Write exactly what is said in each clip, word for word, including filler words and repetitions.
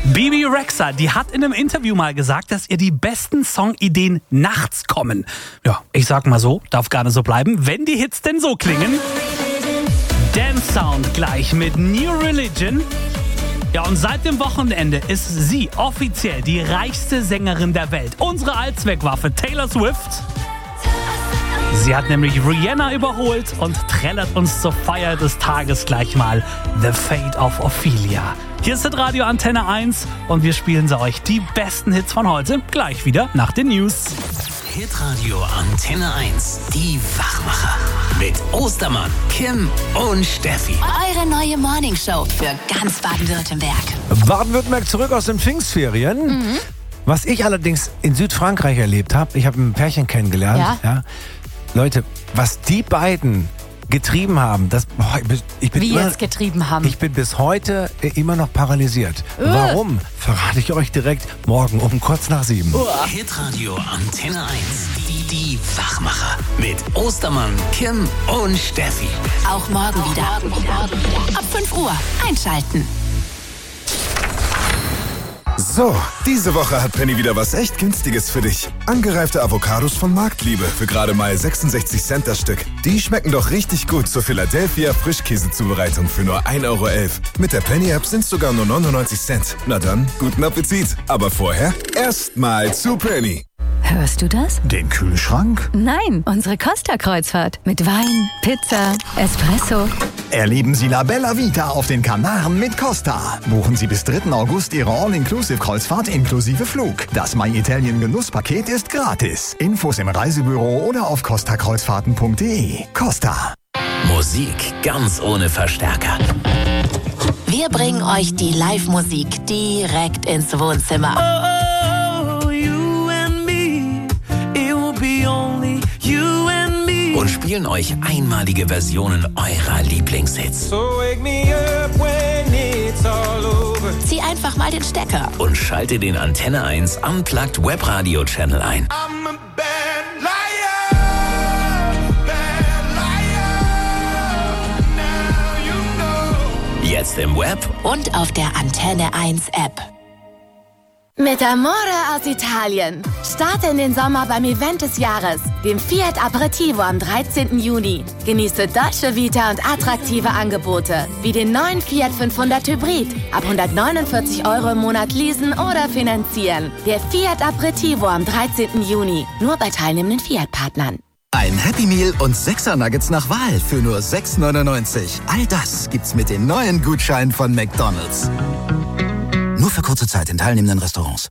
Bebe Rexha, die hat in einem Interview mal gesagt, dass ihr die besten Songideen nachts kommen. Ja, ich sag mal so, darf gerne so bleiben, wenn die Hits denn so klingen. Dance Sound gleich mit New Religion. Ja, und seit dem Wochenende ist sie offiziell die reichste Sängerin der Welt. Unsere Allzweckwaffe Taylor Swift. Sie hat nämlich Rihanna überholt und trällert uns zur Feier des Tages gleich mal The Fate of Ophelia. Hier ist das Radio Antenne eins und wir spielen sie euch die besten Hits von heute gleich wieder nach den News. Hitradio Antenne eins, die Wachmacher. Mit Ostermann, Kim und Steffi. Eure neue Morningshow für ganz Baden-Württemberg. Baden-Württemberg zurück aus den Pfingstferien. Mhm. Was ich allerdings in Südfrankreich erlebt habe, ich habe ein Pärchen kennengelernt. Ja. Ja. Leute, was die beiden getrieben haben, das, boah, ich bin Wie immer, jetzt getrieben haben? Ich bin bis heute immer noch paralysiert. Uh. Warum? Verrate ich euch direkt morgen um kurz nach sieben. Uh. Hitradio Antenne eins, die, die Wachmacher. Mit Ostermann, Kim und Steffi. Auch morgen wieder. Morgen wieder. Ab fünf Uhr einschalten. So, diese Woche hat Penny wieder was echt Günstiges für dich. Angereifte Avocados von Marktliebe für gerade mal sechsundsechzig Cent das Stück. Die schmecken doch richtig gut zur Philadelphia Frischkäsezubereitung für nur ein Euro elf. Mit der Penny-App sind es sogar nur neunundneunzig Cent. Na dann, guten Appetit. Aber vorher erstmal zu Penny. Hörst du das? Den Kühlschrank? Nein, unsere Costa-Kreuzfahrt. Mit Wein, Pizza, Espresso. Erleben Sie La Bella Vita auf den Kanaren mit Costa. Buchen Sie bis dritten August Ihre All-Inclusive-Kreuzfahrt inklusive Flug. Das My Italien Genusspaket ist gratis. Infos im Reisebüro oder auf costa kreuzfahrten punkt de. Costa. Musik ganz ohne Verstärker. Wir bringen euch die Live-Musik direkt ins Wohnzimmer. Und spielen euch einmalige Versionen eurer Lieblingshits. So wake me up when it's all over. Zieh einfach mal den Stecker. Und schalte den Antenne eins Unplugged Webradio-Channel ein. I'm a bad liar, bad liar. Now you know. Jetzt im Web und auf der Antenne eins App. Mit Amore aus Italien. Starte in den Sommer beim Event des Jahres, dem Fiat Aperitivo am dreizehnten Juni. Genieße Dolce Vita und attraktive Angebote, wie den neuen Fiat fünfhundert Hybrid. Ab hundertneunundvierzig Euro im Monat leasen oder finanzieren. Der Fiat Aperitivo am dreizehnten Juni. Nur bei teilnehmenden Fiat-Partnern. Ein Happy Meal und sechser Nuggets nach Wahl für nur sechs neunundneunzig. All das gibt's mit den neuen Gutscheinen von McDonald's. Nur für kurze Zeit in teilnehmenden Restaurants.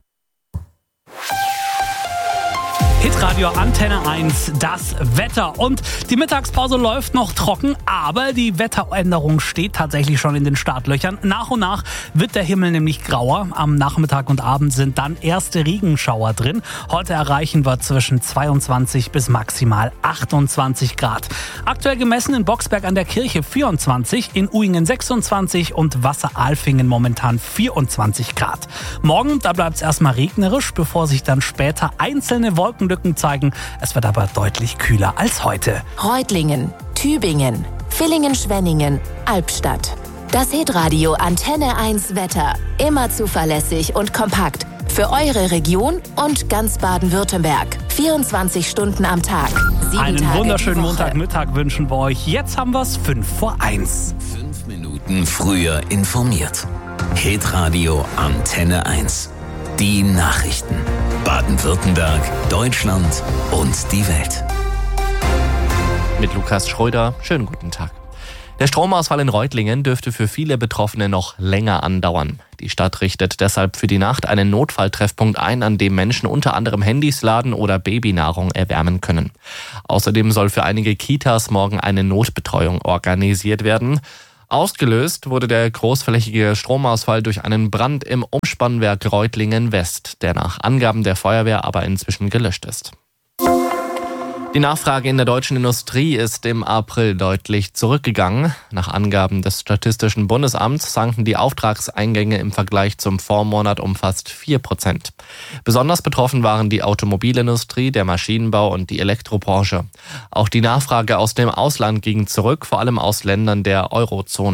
Hitradio Antenne eins, das Wetter. Und die Mittagspause läuft noch trocken, aber die Wetteränderung steht tatsächlich schon in den Startlöchern. Nach und nach wird der Himmel nämlich grauer. Am Nachmittag und Abend sind dann erste Regenschauer drin. Heute erreichen wir zwischen zweiundzwanzig bis maximal achtundzwanzig Grad. Aktuell gemessen in Boxberg an der Kirche vierundzwanzig, in Uhingen sechsundzwanzig und Wasseralfingen momentan vierundzwanzig Grad. Morgen, da bleibt es erstmal regnerisch, bevor sich dann später einzelne Wolkenlücken zeigen. Es wird aber deutlich kühler als heute. Reutlingen, Tübingen, Villingen-Schwenningen, Albstadt. Das Hitradio Antenne eins Wetter. Immer zuverlässig und kompakt. Für eure Region und ganz Baden-Württemberg. vierundzwanzig Stunden am Tag. Sieben Einen Tage wunderschönen die Woche. Montagmittag wünschen wir euch. Jetzt haben wir es fünf vor eins. Fünf Minuten früher informiert. Hitradio Antenne eins. Die Nachrichten. Baden-Württemberg, Deutschland und die Welt. Mit Lukas Schröder, schönen guten Tag. Der Stromausfall in Reutlingen dürfte für viele Betroffene noch länger andauern. Die Stadt richtet deshalb für die Nacht einen Notfalltreffpunkt ein, an dem Menschen unter anderem Handys laden oder Babynahrung erwärmen können. Außerdem soll für einige Kitas morgen eine Notbetreuung organisiert werden. Ausgelöst wurde der großflächige Stromausfall durch einen Brand im Umspannwerk Reutlingen West, der nach Angaben der Feuerwehr aber inzwischen gelöscht ist. Die Nachfrage in der deutschen Industrie ist im April deutlich zurückgegangen. Nach Angaben des Statistischen Bundesamts sanken die Auftragseingänge im Vergleich zum Vormonat um fast vier Prozent. Besonders betroffen waren die Automobilindustrie, der Maschinenbau und die Elektrobranche. Auch die Nachfrage aus dem Ausland ging zurück, vor allem aus Ländern der Eurozone.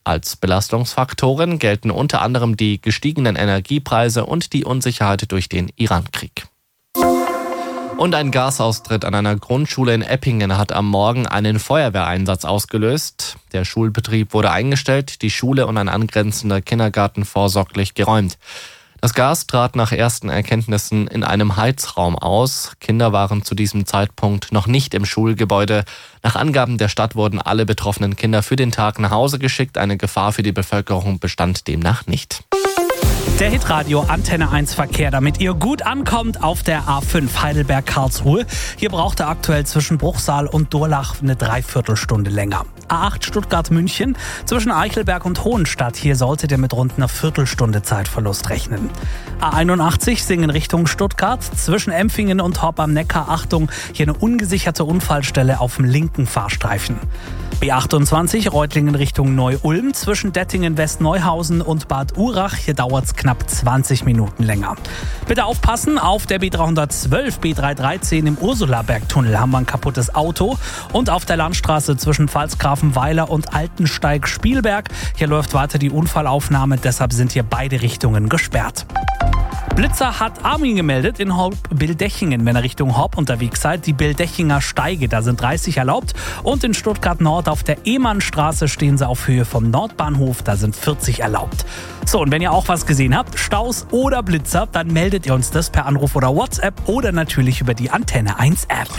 Als Belastungsfaktoren gelten unter anderem die gestiegenen Energiepreise und die Unsicherheit durch den Iran-Krieg. Und ein Gasaustritt an einer Grundschule in Eppingen hat am Morgen einen Feuerwehreinsatz ausgelöst. Der Schulbetrieb wurde eingestellt, die Schule und ein angrenzender Kindergarten vorsorglich geräumt. Das Gas trat nach ersten Erkenntnissen in einem Heizraum aus. Kinder waren zu diesem Zeitpunkt noch nicht im Schulgebäude. Nach Angaben der Stadt wurden alle betroffenen Kinder für den Tag nach Hause geschickt. Eine Gefahr für die Bevölkerung bestand demnach nicht. Der Hitradio Antenne eins Verkehr, damit ihr gut ankommt auf der A fünf Heidelberg-Karlsruhe. Hier braucht ihr aktuell zwischen Bruchsal und Durlach eine Dreiviertelstunde länger. A acht Stuttgart-München zwischen Eichelberg und Hohenstadt. Hier solltet ihr mit rund einer Viertelstunde Zeitverlust rechnen. A einundachtzig Singen Richtung Stuttgart zwischen Empfingen und Horb am Neckar. Achtung, hier eine ungesicherte Unfallstelle auf dem linken Fahrstreifen. B achtundzwanzig Reutlingen Richtung Neu-Ulm zwischen Dettingen-Westneuhausen und Bad Urach. Hier dauert es knapp zwanzig Minuten länger. Bitte aufpassen, auf der B dreihundertzwölf, B dreihundertdreizehn im Ursulabergtunnel haben wir ein kaputtes Auto. Und auf der Landstraße zwischen Pfalzgrafenweiler und Altensteig-Spielberg. Hier läuft weiter die Unfallaufnahme, deshalb sind hier beide Richtungen gesperrt. Blitzer hat Armin gemeldet in Horb-Bildechingen, wenn ihr Richtung Horb unterwegs seid. Die Bildechinger Steige, da sind dreißig erlaubt. Und in Stuttgart Nord auf der Ehmannstraße stehen sie auf Höhe vom Nordbahnhof, da sind vierzig erlaubt. So, und wenn ihr auch was gesehen habt, Staus oder Blitzer, dann meldet ihr uns das per Anruf oder WhatsApp oder natürlich über die Antenne eins App.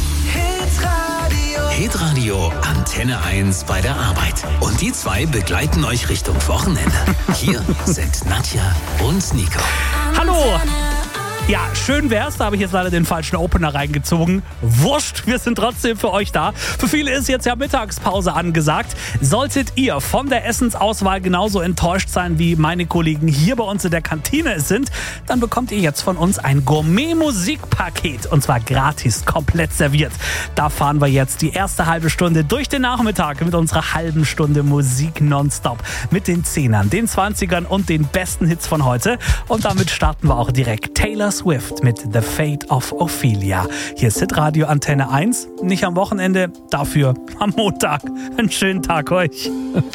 Hitradio Antenne eins bei der Arbeit. Und die zwei begleiten euch Richtung Wochenende. Hier sind Nadja und Nico. Hallo! Ja, schön wär's, da habe ich jetzt leider den falschen Opener reingezogen. Wurscht, wir sind trotzdem für euch da. Für viele ist jetzt ja Mittagspause angesagt. Solltet ihr von der Essensauswahl genauso enttäuscht sein, wie meine Kollegen hier bei uns in der Kantine es sind, dann bekommt ihr jetzt von uns ein Gourmet-Musikpaket. Und zwar gratis, komplett serviert. Da fahren wir jetzt die erste halbe Stunde durch den Nachmittag mit unserer halben Stunde Musik nonstop. Mit den Zehnern, den Zwanzigern und den besten Hits von heute. Und damit starten wir auch direkt. Taylor Swift mit The Fate of Ophelia. Hier ist Hitradio Antenne eins. Nicht am Wochenende, dafür am Montag. Einen schönen Tag euch.